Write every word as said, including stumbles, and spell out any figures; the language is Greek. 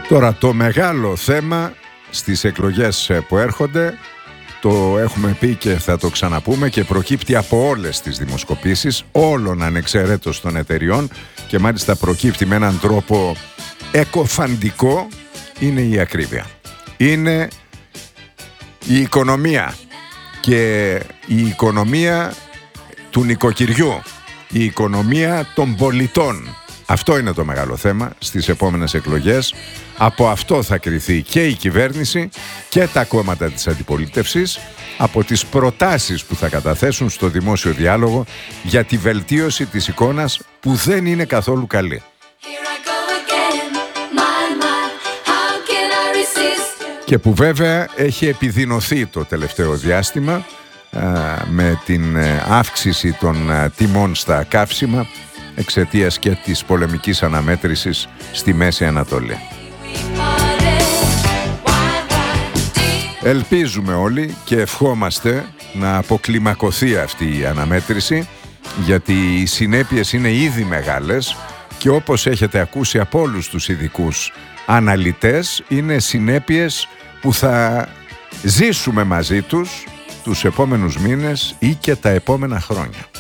Τώρα το μεγάλο θέμα στις εκλογές που έρχονται, το έχουμε πει και θα το ξαναπούμε και προκύπτει από όλες τις δημοσκοπήσεις όλων ανεξαιρέτως των εταιριών και μάλιστα προκύπτει με έναν τρόπο εκοφαντικό, είναι η ακρίβεια. Είναι η οικονομία και η οικονομία του νοικοκυριού, η οικονομία των πολιτών. Αυτό είναι το μεγάλο θέμα στις επόμενες εκλογές. Από αυτό θα κριθεί και η κυβέρνηση και τα κόμματα της αντιπολίτευσης, από τις προτάσεις που θα καταθέσουν στο δημόσιο διάλογο για τη βελτίωση της εικόνας που δεν είναι καθόλου καλή. Και που βέβαια έχει επιδεινωθεί το τελευταίο διάστημα α, με την αύξηση των α, τιμών στα καύσιμα εξαιτίας και της πολεμικής αναμέτρησης στη Μέση Ανατολή. Ελπίζουμε όλοι και ευχόμαστε να αποκλιμακωθεί αυτή η αναμέτρηση, γιατί οι συνέπειες είναι ήδη μεγάλες και όπως έχετε ακούσει από όλους τους ειδικούς αναλυτές, είναι συνέπειες που θα ζήσουμε μαζί τους τους επόμενους μήνες ή και τα επόμενα χρόνια.